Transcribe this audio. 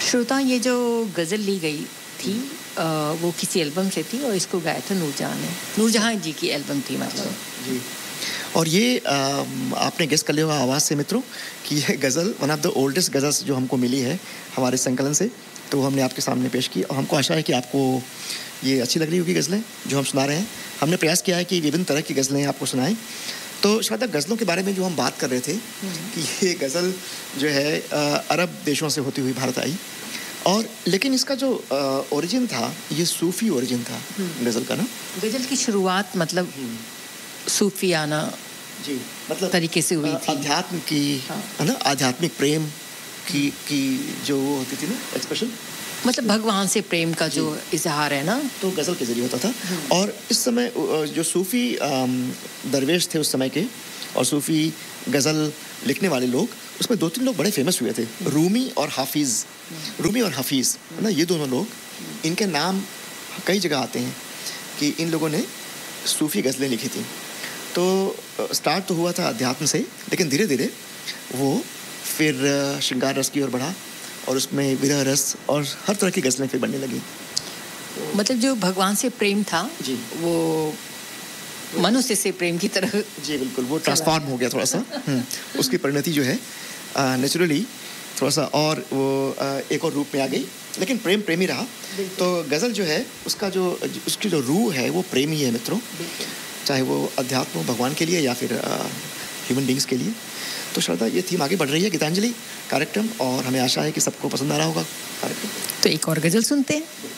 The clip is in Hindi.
श्रोता, ये जो गज़ल ली गई थी वो किसी एल्बम से थी और इसको गाया था नूरजहां ने। नूरजहां जी की एल्बम थी मतलब। जी। और ये आपने गेस कर लिया होगा आवाज़ से मित्रों कि ये गज़ल one of the oldest ghazals जो हमको मिली है हमारे संकलन से, तो वो हमने आपके सामने पेश की और हमको आशा है कि आपको ये अच्छी लग रही होगी गज़लें जो हम सुना रहे हैं। हमने प्रयास किया है कि विभिन्न तरह की गज़लें आपको सुनाएं। तो शायद गज़लों के बारे में जो हम बात कर रहे थे कि ये गज़ल जो है अरब देशों से होती हुई भारत आई, और लेकिन इसका जो ओरिजिन था ये सूफ़ी ओरिजिन था गज़ल का ना। गज़ल की शुरुआत मतलब सूफियाना जी, मतलब तरीके से हुई थी। अध्यात्म की है ना, आध्यात्मिक प्रेम की जो वो होती थी ना एक्सप्रेशन, मतलब भगवान से प्रेम का जो इजहार है ना, तो गज़ल के ज़रिए होता था। और इस समय जो सूफ़ी दरवेश थे उस समय के और सूफ़ी गज़ल लिखने वाले लोग, उसमें 2-3 लोग बड़े फेमस हुए थे, रूमी और हाफिज़। रूमी और हाफिज़ है ना, ये दोनों लोग, इनके नाम कई जगह आते हैं कि इन लोगों ने सूफ़ी गज़लें लिखी थी। तो स्टार्ट तो हुआ था अध्यात्म से, लेकिन धीरे धीरे वो फिर श्रृंगार रस की ओर बढ़ा और उसमें विरह रस और हर तरह की गज़लें फिर बनने लगी। मतलब जो भगवान से प्रेम था जी, वो मनुष्य से प्रेम की तरह। जी बिल्कुल, वो ट्रांसफॉर्म हो गया थोड़ा सा। उसकी परिणति जो है नेचुरली थोड़ा सा और वो एक और रूप में आ गई, लेकिन प्रेम प्रेम ही रहा। तो गज़ल जो है उसकी जो रूह है वो प्रेम ही है मित्रों, चाहे वो अध्यात्म हो भगवान के लिए या फिर ह्यूमन बींग्स के लिए। तो श्रद्धा, ये थीम आगे बढ़ रही है गीतांजलि कार्यक्रम, और हमें आशा है कि सबको पसंद आ रहा होगा कार्यक्रम। तो एक और गज़ल सुनते हैं।